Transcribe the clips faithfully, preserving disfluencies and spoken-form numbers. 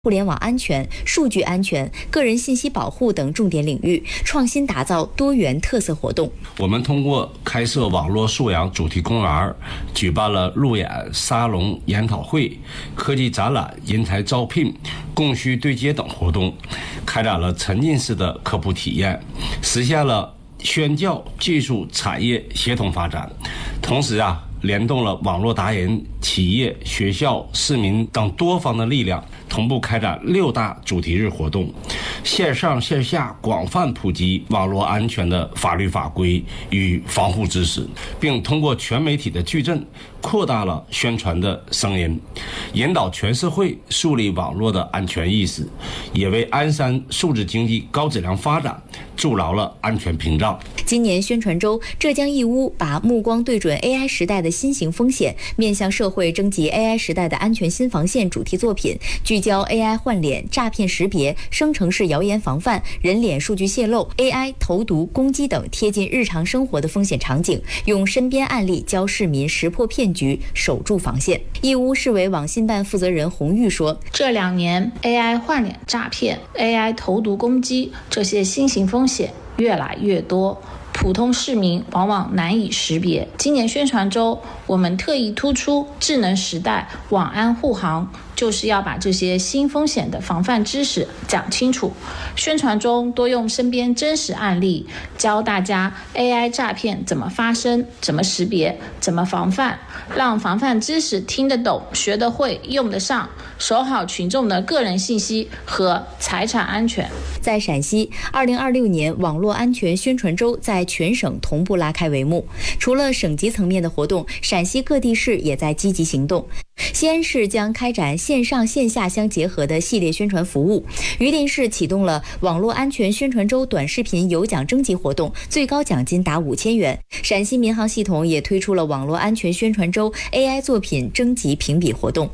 互联网安全、数据安全、个人信息保护等重点领域，创新打造多元特色活动。 我们通过开设网络素养主题公园，举办了路演、沙龙、研讨会、科技展览、人才招聘、供需对接等活动，开展了沉浸式的科普体验，实现了宣教、技术、产业协同发展。同时啊，联动了网络达人、企业、学校、市民等多方的力量，同步开展六大主题日活动，线上线下广泛普及网络安全的法律法规与防护知识，并通过全媒体的矩阵扩大了宣传的声音，引导全社会树立网络的安全意识，也为鞍山数字经济高质量发展筑牢了安全屏障。 今年宣传周，浙江义乌把目光对准 A I 时代的新型风险，面向社会征集 A I 时代的安全新防线主题作品，聚焦 A I 换脸、诈骗识别、生成式谣言防范、人脸数据泄露、A I 投毒攻击等贴近日常生活的风险场景，用身边案例教市民识破骗局，守住防线。义乌市委网信办负责人洪玉说：“ 这两年 A I 换脸诈骗、A I 投毒攻击这些新型风险越来越多。”普通市民往往难以识别。今年宣传周，我们特意突出智能时代网安护航，就是要把这些新风险的防范知识讲清楚。宣传中多用身边真实案例，教大家 A I 诈骗怎么发生、怎么识别、怎么防范，让防范知识听得懂、学得会、用得上，守好群众的个人信息和财产安全。 在陕西，二零二六年网络安全宣传周在全省同步拉开帷幕。除了省级层面的活动，陕西各地市也在积极行动。西安市将开展线上线下相结合的系列宣传服务。榆林市启动了网络安全宣传周短视频有奖征集活动，最高奖金达五千元。陕西民航系统也推出了网络安全宣传周 A I 作品征集评比活动。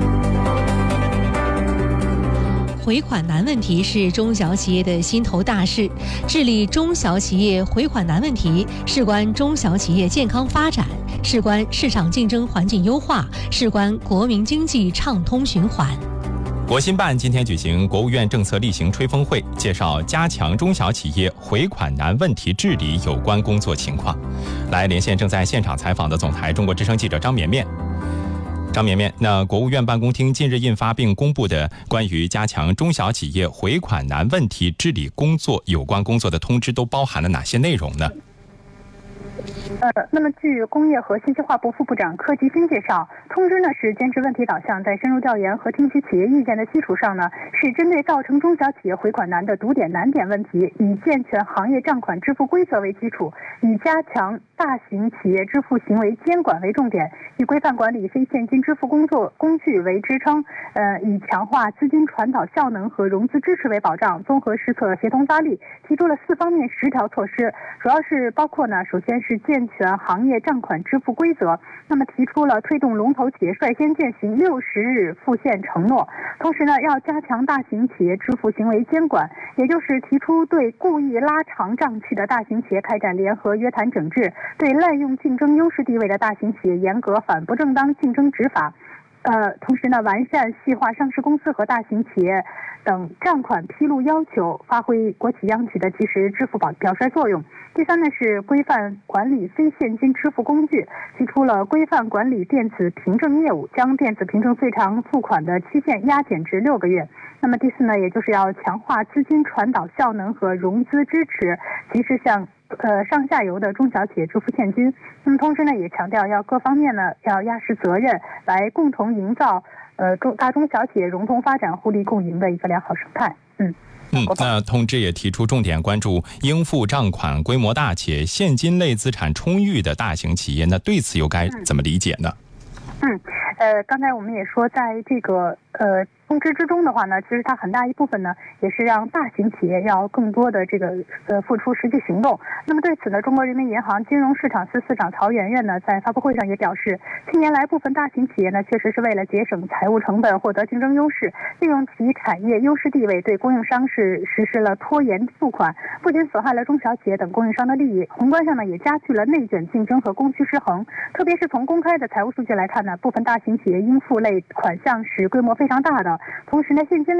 回款难问题是中小企业的心头大事，治理中小企业回款难问题，事关中小企业健康发展，事关市场竞争环境优化，事关国民经济畅通循环。 国新办今天举行国务院政策例行吹风会，介绍加强中小企业回款难问题治理有关工作情况。来连线正在现场采访的总台中国之声记者张绵绵。张绵绵，那国务院办公厅近日印发并公布的关于加强中小企业回款难问题治理工作有关工作的通知都包含了哪些内容呢？ 呃，那么据工业和信息化部副部长柯吉斌介绍，通知呢是坚持问题导向，在深入调研和听取企业意见的基础上呢，是针对造成中小企业回款难的堵点难点问题，以健全行业账款支付规则为基础，以加强大型企业支付行为监管为重点，以规范管理非现金支付工作工具为支撑，呃，以强化资金传导效能和融资支持为保障，综合施策协同发力，提出了四方面十条措施，主要是包括呢，首先是健全行业账款支付规则，那么提出了推动龙头企业率先践行六十日付现承诺，同时呢，要加强大型企业支付行为监管，也就是提出对故意拉长账期的大型企业开展联合约谈整治，对滥用竞争优势地位的大型企业严格反不正当竞争执法。呃，同时呢，完善细化上市公司和大型企业等账款披露要求，发挥国企央企的及时支付表表率作用。第三呢是规范管理非现金支付工具，提出了规范管理电子凭证业务，将电子凭证最长付款的期限压减至六个月。那么第四呢，也就是要强化资金传导效能和融资支持，及时向呃上下游的中小企业支付现金。那么同时呢，也强调要各方面呢要压实责任，来共同营造呃中大中小企业融通发展、互利共赢的一个良好生态。嗯。 嗯，那通知也提出重点关注应付账款规模大且现金类资产充裕的大型企业，那对此又该怎么理解呢？ 嗯，呃，刚才我们也说，在这个呃通知之中的话呢，其实它很大一部分呢，也是让大型企业要更多的这个呃付出实际行动。那么对此呢，中国人民银行金融市场司司长曹媛媛呢，在发布会上也表示，近年来部分大型企业呢，确实是为了节省财务成本、获得竞争优势，利用其产业优势地位，对供应商是实施了拖延付款，不仅损害了中小企业等供应商的利益，宏观上呢，也加剧了内卷竞争和供需失衡。特别是从公开的财务数据来看呢，部分大型企业应付类款项是规模非常大的，同时呢，现金